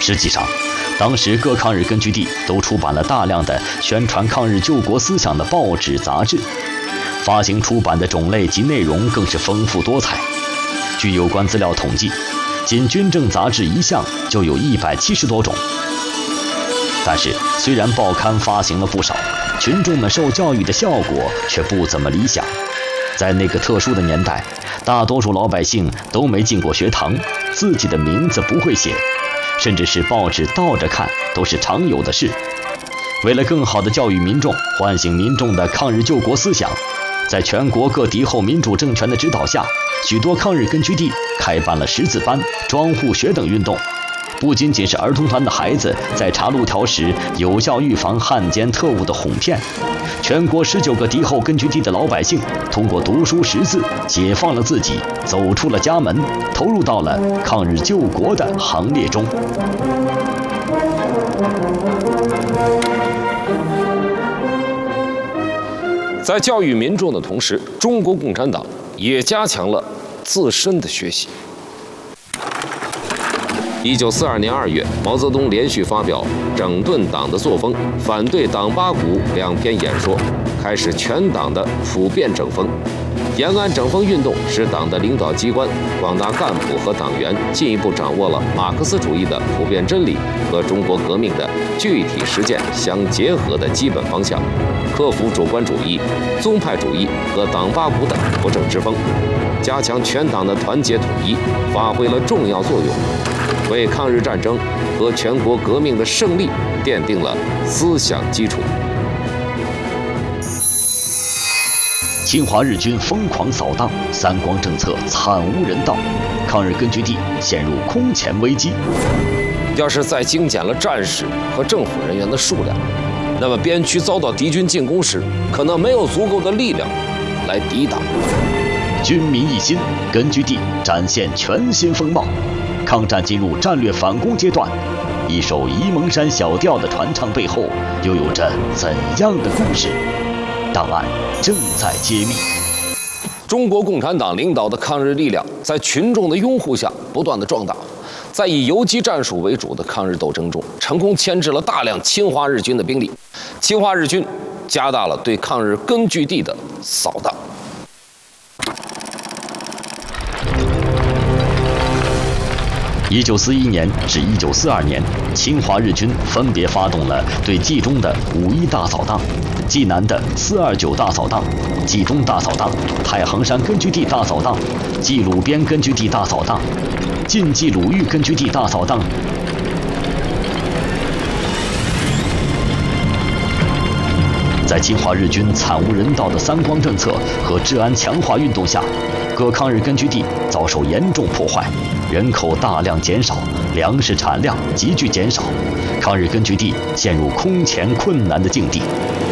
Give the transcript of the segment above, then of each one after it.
实际上，当时各抗日根据地都出版了大量的宣传抗日救国思想的报纸杂志，发行出版的种类及内容更是丰富多彩。据有关资料统计，仅军政杂志一项就有170多种。但是，虽然报刊发行了不少，群众们受教育的效果却不怎么理想。在那个特殊的年代，大多数老百姓都没进过学堂，自己的名字不会写，甚至是报纸倒着看都是常有的事。为了更好地教育民众，唤醒民众的抗日救国思想，在全国各敌后民主政权的指导下，许多抗日根据地开办了识字班、庄户学等运动。不仅仅是儿童团的孩子在查路条时有效预防汉奸特务的哄骗，全国19个敌后根据地的老百姓通过读书识字，解放了自己，走出了家门，投入到了抗日救国的行列中。 在教育民众的同时，中国共产党也加强了自身的学习。1942年2月，毛泽东连续发表整顿党的作风、反对党八股2篇演说，开始全党的普遍整风。延安整风运动使党的领导机关、广大干部和党员进一步掌握了马克思主义的普遍真理和中国革命的具体实践相结合的基本方向，克服主观主义、宗派主义和党八股等不正之风，加强全党的团结统一，发挥了重要作用，为抗日战争和全国革命的胜利奠定了思想基础。 侵华日军疯狂扫荡，三光政策惨无人道，抗日根据地陷入空前危机。 要是再精简了战士和政府人员的数量，那么边区遭到敌军进攻时，可能没有足够的力量来抵挡。 军民一心，根据地展现全新风貌，抗战进入战略反攻阶段。一首沂蒙山小调的传唱背后，又有着怎样的故事？档案正在揭秘。 中国共产党领导的抗日力量在群众的拥护下不断的壮大，在以游击战术为主的抗日斗争中，成功牵制了大量侵华日军的兵力。侵华日军加大了对抗日根据地的扫荡。 1941年至1942年，侵华日军分别发动了对冀中的5·1大扫荡、冀南的4·29大扫荡、冀中大扫荡、太行山根据地大扫荡、冀鲁边根据地大扫荡、晋冀鲁豫根据地大扫荡。在侵华日军惨无人道的三光政策和治安强化运动下，各抗日根据地遭受严重破坏，人口大量减少，粮食产量急剧减少，抗日根据地陷入空前困难的境地。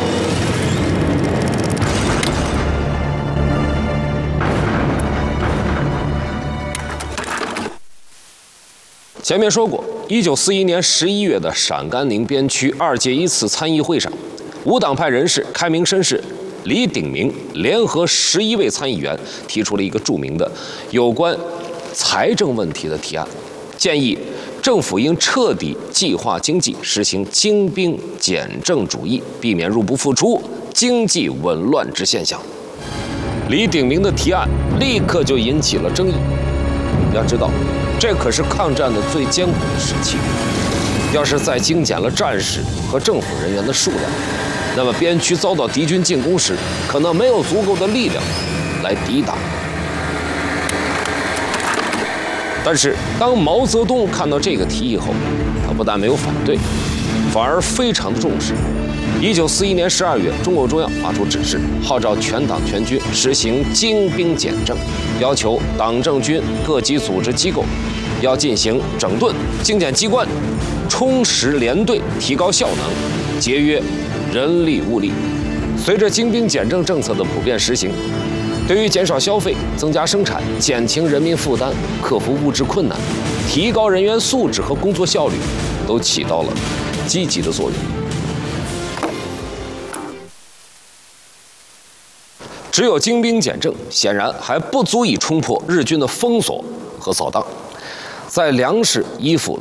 前面说过，1941年11月的陕甘宁边区2届1次参议会上，无党派人士开明绅士李鼎铭联合11位参议员提出了一个著名的有关财政问题的提案，建议政府应彻底计划经济，实行精兵简政主义，避免入不敷出、经济紊乱之现象。李鼎铭的提案立刻就引起了争议。要知道，这可是抗战的最艰苦的时期，要是再精简了战士和政府人员的数量，那么边区遭到敌军进攻时，可能没有足够的力量来抵挡。但是，当毛泽东看到这个提议后，他不但没有反对，反而非常的重视。1941年12月，中共中央发出指示，号召全党全军实行精兵简政，要求党政军各级组织机构要进行整顿、精简机关、充实连队、提高效能、节约人力物力。随着精兵简政政策的普遍实行，对于减少消费、增加生产、减轻人民负担、克服物质困难、提高人员素质和工作效率，都起到了积极的作用。只有精兵简政，显然还不足以冲破日军的封锁和扫荡。在粮食、衣服、